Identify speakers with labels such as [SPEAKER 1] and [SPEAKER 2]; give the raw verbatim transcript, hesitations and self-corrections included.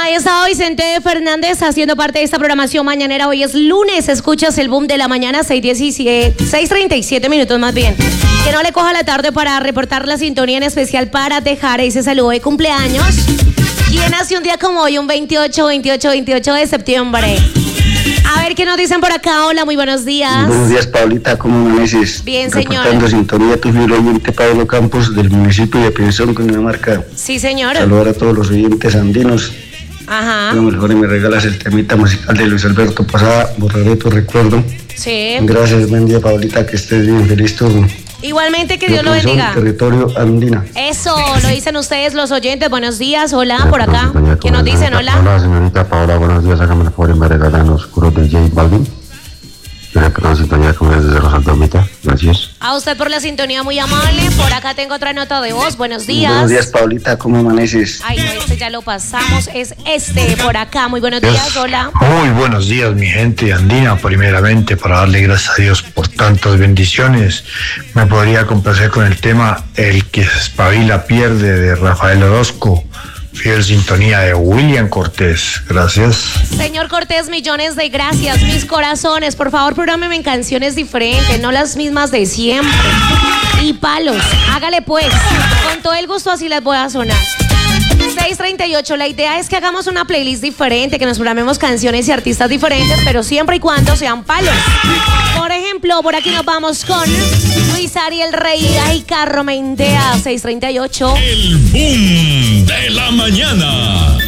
[SPEAKER 1] Ahí estaba Vicente Fernández haciendo parte de esta programación mañanera. Hoy es lunes, escuchas el boom de la mañana, seis treinta y siete minutos más bien. Que no le coja la tarde para reportar la sintonía, en especial para dejar ese saludo de cumpleaños. ¿Quién hace un día como hoy, un veintiocho, veintiocho, veintiocho de septiembre? A ver qué nos dicen por acá. Hola, muy buenos días.
[SPEAKER 2] Buenos días, Paulita, ¿cómo amaneces?
[SPEAKER 1] Bien, señor.
[SPEAKER 2] Reportando sintonía, tu fiel oyente Pablo Campos, del municipio de Pinzón, Cundinamarca.
[SPEAKER 1] Sí, señor.
[SPEAKER 2] Saludar a todos los oyentes andinos.
[SPEAKER 1] Ajá.
[SPEAKER 2] A lo mejor me regalas el temita musical de Luis Alberto Posada, borraré tu recuerdo.
[SPEAKER 1] Sí.
[SPEAKER 2] Gracias, buen día, Paulita, que estés bien, feliz turno.
[SPEAKER 1] Igualmente, que Dios lo
[SPEAKER 2] Pinzón,
[SPEAKER 1] bendiga.
[SPEAKER 2] territorio andina.
[SPEAKER 1] Eso, lo dicen ustedes los oyentes. Buenos días, hola, por acá. ¿Qué nos dicen? Hola.
[SPEAKER 3] Hola, señorita Paola, buenos días. Hágame el favor y me regalan los oscuros de J Balvin. Yo le quedo en sintonía con desde Rosaldomita. Gracias.
[SPEAKER 1] A usted por la sintonía, muy amable. Por acá tengo otra nota de voz. Buenos días.
[SPEAKER 2] Buenos días, Paulita, ¿cómo amaneces?
[SPEAKER 1] Ay, no, este ya lo pasamos. Es este por acá. Muy buenos días, hola.
[SPEAKER 4] Muy buenos días, mi gente andina. Primeramente, para darle gracias a Dios por tantas bendiciones, me podría complacer con el tema El que espabila pierde, de Rafael Orozco. Fiel sintonía de William Cortés. Gracias.
[SPEAKER 1] Señor Cortés, millones de gracias. Mis corazones, por favor, prográmeme en canciones diferentes, no las mismas de siempre. Y palos, hágale pues. Con todo el gusto así las voy a sonar. seis treinta y ocho, la idea es que hagamos una playlist diferente, que nos programemos canciones y artistas diferentes, pero siempre y cuando sean palos. Por ejemplo, por aquí nos vamos con Luis Ariel Rey. Ay, carro mentea, seis treinta y ocho.
[SPEAKER 5] El boom de la mañana.